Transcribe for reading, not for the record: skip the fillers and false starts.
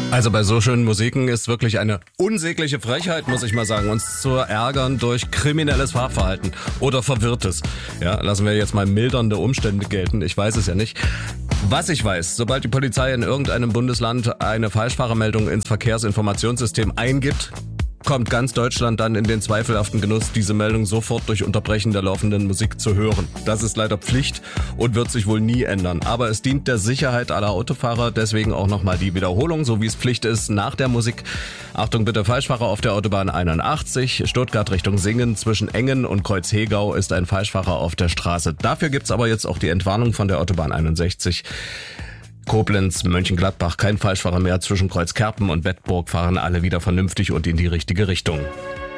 Also bei so schönen Musiken ist wirklich eine unsägliche Frechheit, muss ich mal sagen, uns zu ärgern durch kriminelles Fahrverhalten oder Verwirrtes. Ja, lassen wir jetzt mal mildernde Umstände gelten, ich weiß es ja nicht. Was ich weiß, sobald die Polizei in irgendeinem Bundesland eine Falschfahrermeldung ins Verkehrsinformationssystem eingibt, kommt ganz Deutschland dann in den zweifelhaften Genuss, diese Meldung sofort durch Unterbrechen der laufenden Musik zu hören. Das ist leider Pflicht und wird sich wohl nie ändern. Aber es dient der Sicherheit aller Autofahrer, deswegen auch nochmal die Wiederholung, so wie es Pflicht ist, nach der Musik. Achtung bitte, Falschfahrer auf der Autobahn 81, Stuttgart Richtung Singen, zwischen Engen und Kreuz-Hegau ist ein Falschfahrer auf der Straße. Dafür gibt's aber jetzt auch die Entwarnung von der Autobahn 61. Koblenz, Mönchengladbach, kein Falschfahrer mehr. Zwischen Kreuzkerpen und Bedburg fahren alle wieder vernünftig und in die richtige Richtung.